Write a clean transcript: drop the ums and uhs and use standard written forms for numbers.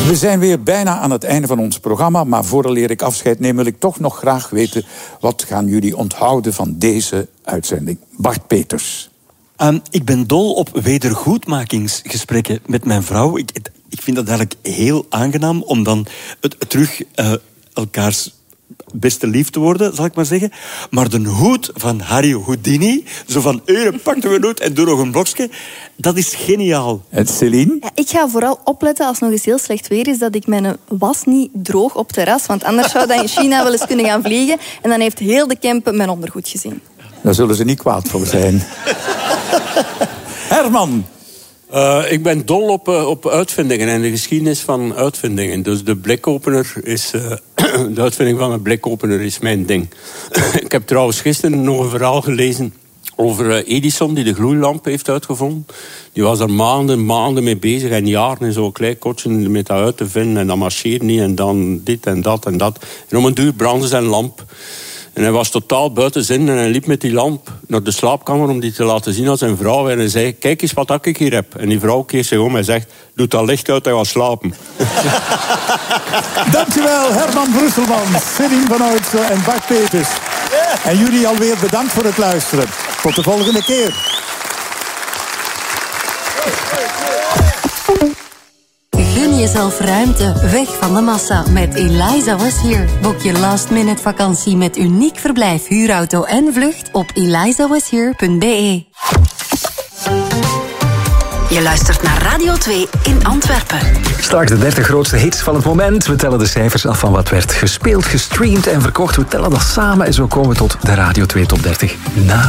We zijn weer bijna aan het einde van ons programma, maar vooraleer ik afscheid neem wil ik toch nog graag weten, wat gaan jullie onthouden van deze uitzending? Bart Peters. Ik ben dol op wedergoedmakingsgesprekken met mijn vrouw. Ik vind dat eigenlijk heel aangenaam om dan terug elkaars beste lief te worden, zal ik maar zeggen. Maar de hoed van Harry Houdini, zo van pak de hoed en doe nog een blokje, dat is geniaal. En Céline? Ja, ik ga vooral opletten als het nog eens heel slecht weer is, dat ik mijn was niet droog op terras, want anders zou dat in China wel eens kunnen gaan vliegen en dan heeft heel de camp mijn ondergoed gezien. Daar zullen ze niet kwaad voor zijn. Herman? Ik ben dol op uitvindingen en de geschiedenis van uitvindingen. Dus de blikopener is... de uitvinding van een blikopener is mijn ding. Ik heb trouwens gisteren nog een verhaal gelezen over Edison, die de gloeilamp heeft uitgevonden. Die was er maanden mee bezig en jaren in zo'n klein kotje met dat uit te vinden. En dat marcheert niet en dan dit en dat en dat. En om een duur brandde zijn lamp. En hij was totaal buiten zin en hij liep met die lamp naar de slaapkamer om die te laten zien aan zijn vrouw. En hij zei, kijk eens wat ik hier heb. En die vrouw keert zich om en zegt, doe dat licht uit en ga slapen. Dankjewel, Herman Brusselman, Céline van Oudsen en Bart Peters. En jullie alweer bedankt voor het luisteren. Tot de volgende keer. Gun jezelf ruimte, weg van de massa met Eliza Was Here. Boek je last-minute vakantie met uniek verblijf, huurauto en vlucht op elizawashere.be. Je luistert naar Radio 2 in Antwerpen. Straks de 30 grootste hits van het moment. We tellen de cijfers af van wat werd gespeeld, gestreamd en verkocht. We tellen dat samen en zo komen we tot de Radio 2 Top 30 na